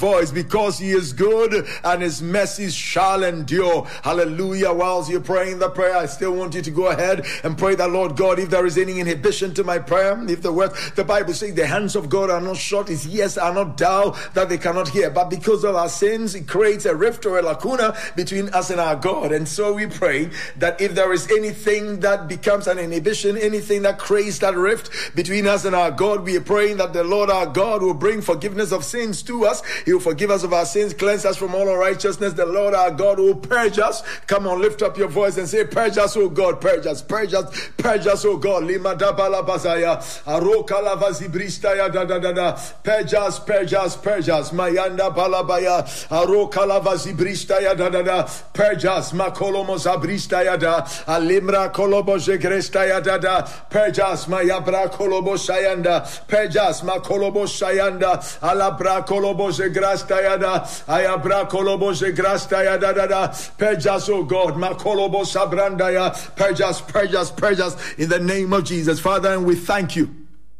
voice, because he is good and his mercies shall endure. Hallelujah. Whilst you're praying the prayer, I still want you to go ahead and pray that, Lord God, if there is any inhibition to my prayer, if the Bible says the hands of God are not short, his ears are not dull, that they cannot hear, but because of our sins, it creates a rift or a lacuna between us and our God. And so we pray that if there is anything that becomes an inhibition, anything that creates that rift between us and our God, we are praying that the Lord our God will bring forgiveness of sins to us. He will forgive us of our sins, cleanse us from all unrighteousness. The Lord our God will purge us. Come on, lift up your voice and say, purge us, O God, purge us, purge us, purge us, O God. Lima da balabazaya, aroka lavazibristaya da da da da. Purge us, purge us, purge us. Mayanda balabaya, aroka lavazibristaya da da da. Purge us, makolomo zabristaya da, alimra kolobo jegrestaya da da. Purge us, mayabra kolobo shayanda. Purge us, makolobo shayanda, alabra kolobo jegrastaya da, ayabra kolobo jegrastaya da da da. Purge us, O God, makolobo sabrandaya. Purge us, purge us, purge us in the name of Jesus, Father. And we thank you.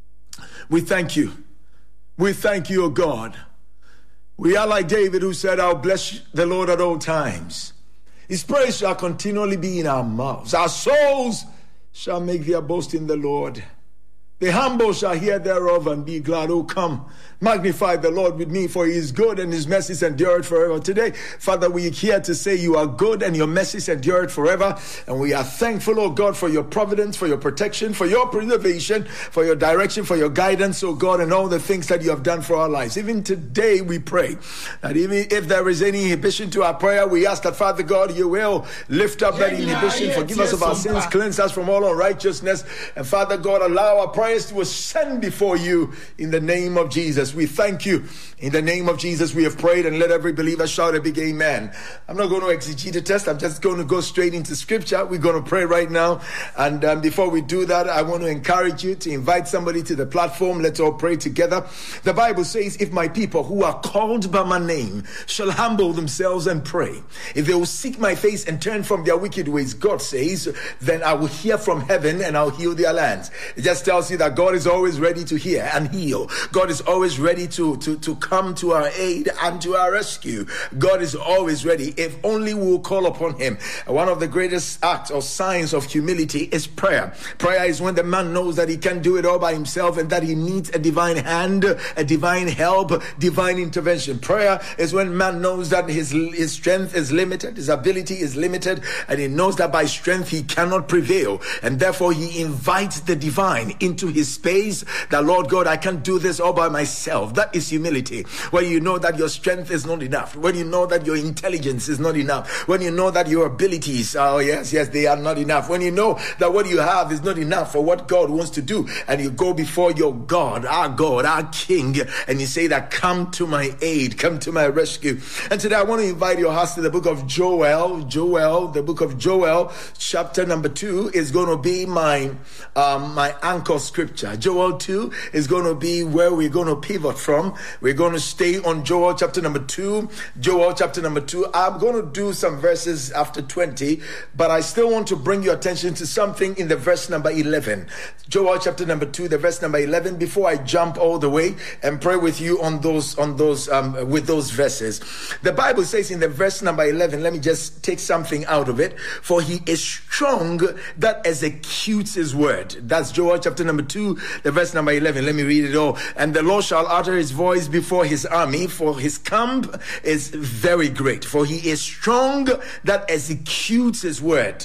We thank you. We thank you, O God. We are like David, who said, I'll bless the Lord at all times. His praise shall continually be in our mouths. Our souls shall make their boast in the Lord. The humble shall hear thereof and be glad. Oh, come, magnify the Lord with me, for he is good and his mercies endure forever. Today, Father, we are here to say you are good and your mercies endure forever. And we are thankful, oh God, for your providence, for your protection, for your preservation, for your direction, for your guidance, oh God, and all the things that you have done for our lives. Even today, we pray that even if there is any inhibition to our prayer, we ask that, Father God, you will lift up that inhibition, forgive us of our sins, cleanse us from all unrighteousness. And Father God, allow our prayers to ascend before you in the name of Jesus. We thank you. In the name of Jesus, we have prayed, and let every believer shout a big amen. I'm not going to exegete the test. I'm just going to go straight into scripture. We're going to pray right now. And before we do that, I want to encourage you to invite somebody to the platform. Let's all pray together. The Bible says, if my people who are called by my name shall humble themselves and pray, if they will seek my face and turn from their wicked ways, God says, then I will hear from heaven and I'll heal their lands. It just tells you that God is always ready to hear and heal. God is always ready to come to our aid and to our rescue. God is always ready if only we will call upon him. One of the greatest acts or signs of humility is prayer. Prayer is when the man knows that he can't do it all by himself and that he needs a divine hand, a divine help, divine intervention. Prayer is when man knows that his strength is limited, his ability is limited, and he knows that by strength he cannot prevail, and therefore he invites the divine into his space. That, Lord God, I can't do this all by myself. That is humility. When you know that your strength is not enough, when you know that your intelligence is not enough, when you know that your abilities, they are not enough, when you know that what you have is not enough for what God wants to do, and you go before your God, our King, and you say that, come to my aid, come to my rescue. And today I want to invite your hearts to the book of Joel. The book of Joel, chapter number 2 is going to be my anchor scripture. Joel 2 is going to be where we're going to pivot from. We're going to stay on Joel chapter number 2. Joel chapter number 2. I'm going to do some verses after 20, but I still want to bring your attention to something in the verse number 11. Joel chapter number 2, the verse number 11, before I jump all the way and pray with you on those with those verses. The Bible says in the verse number 11, let me just take something out of it. For he is strong that executes his word. That's Joel chapter number 2, the verse number 11. Let me read it all. And the Lord shall utter his voice before his army, for his camp is very great. For he is strong that executes his word.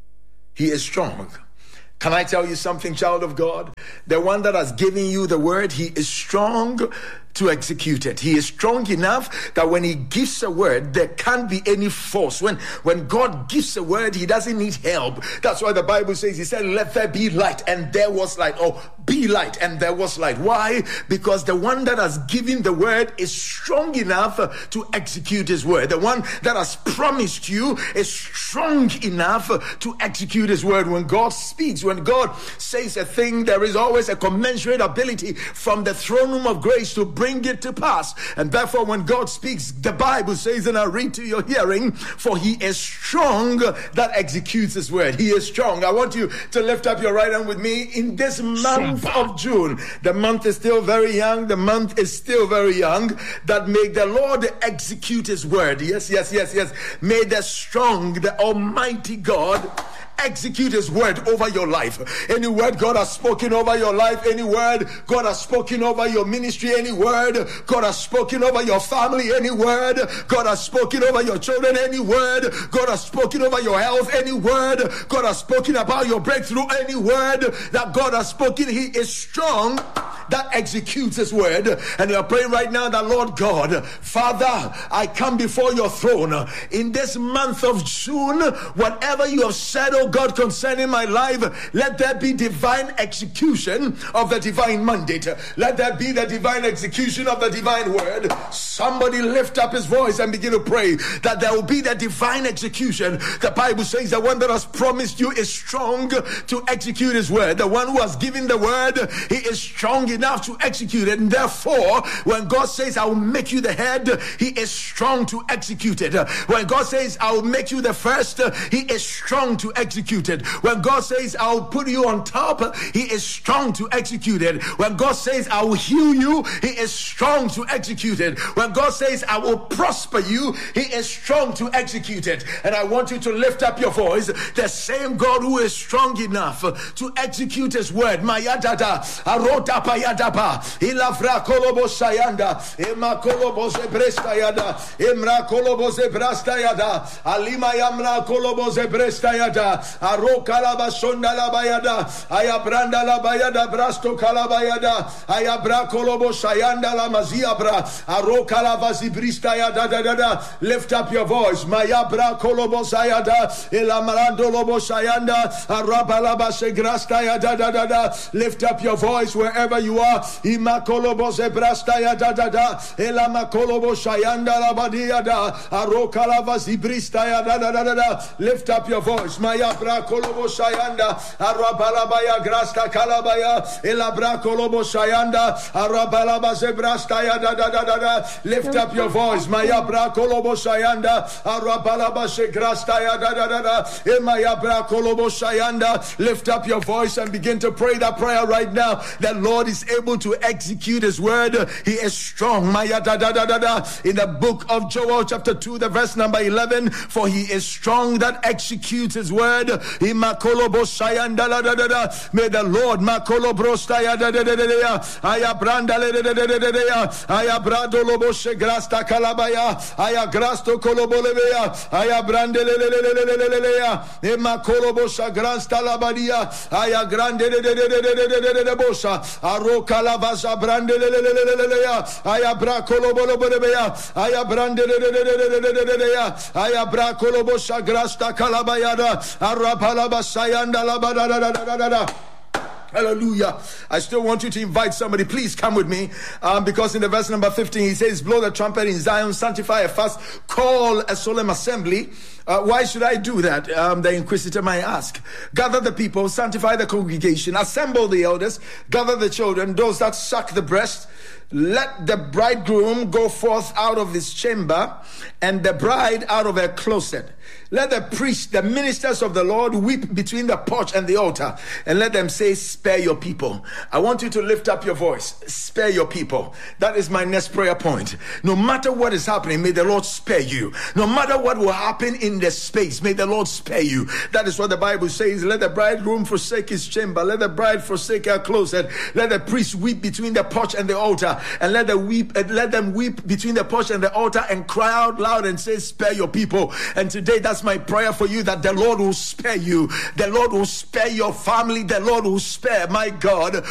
He is strong. Can I tell you something, child of God? The one that has given you the word, he is strong to execute it. He is strong enough that when he gives a word, there can't be any force. When God gives a word, he doesn't need help. That's why the Bible says, he said, let there be light, and there was light. Oh, be light, and there was light. Why? Because the one that has given the word is strong enough to execute his word. The one that has promised you is strong enough to execute his word. When God speaks, when God says a thing, there is always a commensurate ability from the throne room of grace to bring bring it to pass. And therefore, when God speaks, the Bible says, and I read to your hearing, for he is strong that executes his word. He is strong. I want you to lift up your right hand with me in this month of June. The month is still very young. The month is still very young. That may the Lord execute his word. Yes. May the strong, the Almighty God execute his word over your life. Any word God has spoken over your life, any word God has spoken over your ministry, any word God has spoken over your family, any word God has spoken over your children, any word God has spoken over your health, any word God has spoken about your breakthrough, any word that God has spoken, he is strong that executes his word. And you are praying right now that, Lord God, Father, I come before your throne in this month of June. Whatever you have said, oh God, concerning my life, let there be divine execution of the divine mandate. Let there be the divine execution of the divine word. Somebody lift up his voice and begin to pray that there will be the divine execution. The Bible says the one that has promised you is strong to execute his word. The one who has given the word, he is strong enough to execute it. And therefore, when God says, I will make you the head, he is strong to execute it. When God says, I will make you the first, he is strong to execute it. When God says, I will put you on top, he is strong to execute it. When God says, I will heal you, he is strong to execute it. When God says, I will prosper you, he is strong to execute it. And I want you to lift up your voice. The same God who is strong enough to execute his word. Mayadada, arota payadaba, ilavra kolobo sayanda, ema kolobo zebrestayada, emra kolobo zebrastayada, alima yamra kolobo zebrestayada, aro kalabasonda labayada, ayabranda labayada, brasto kalabayada, ayabra kolobo sayanda la maziabra, aro kalavazibristayada da da da. Lift up your voice. Mayabra kolobo sayada, elamarando lobo sayanda, arabalaba segrastayada da da da. Lift up your voice wherever you are. Imakolobo zebrastayada da da, elamakolobo sayanda labadia da, aro kalavazibristayada da da da da. Lift up your voice. Mayabra kolobo sayanda, arabalabaya grasta kalabaya, elabra kolobo sayanda, arabalaba zebrastayada da da da da. Lift up your voice. Mayabra kolobo sayanda, arabalaba segrastayada da da da, emayabra kolobo sayanda. Lift up your voice and begin to pray that prayer right now. The Lord is able to execute his word. He is strong. Maya da da da da da. In the book of Joel chapter 2, the verse number 11, for he is strong that executes his word. May the Lord makolobrosta da da da da da, ayabranda da da da da da da, ayabrado lobo segrasta kalabaya, ayagrasto kolobolebeya, ayabrande le le le le le le le le ya, emakolobo sagrasta labadia, ayagrande de de de de de de de de bosa, aroka lavaza brande le le le le le le ya, ayabra kolobolobeya, ayabrande de de de de de de de de ya, ayabra kolobo sagrasta kalabayada, arapalaba sayanda labada da da da da da. Hallelujah. I still want you to invite somebody. Please come with me. Because in the verse number 15, he says, blow the trumpet in Zion, sanctify a fast, call a solemn assembly. Why should I do that? The inquisitor might ask. Gather the people, sanctify the congregation, assemble the elders, gather the children, those that suck the breast. Let the bridegroom go forth out of his chamber, and the bride out of her closet. Let the priests, the ministers of the Lord, weep between the porch and the altar, and let them say, spare your people. I want you to lift up your voice. Spare your people. That is my next prayer point. No matter what is happening, may the Lord spare you. No matter what will happen in the space, may the Lord spare you. That is what the Bible says. Let the bridegroom forsake his chamber. Let the bride forsake her closet. Let the priests weep between the porch and the altar, and let them weep between the porch and the altar, and cry out loud and say, spare your people. And today, that's my prayer for you, that the Lord will spare you. The Lord will spare your family. The Lord will spare, my God,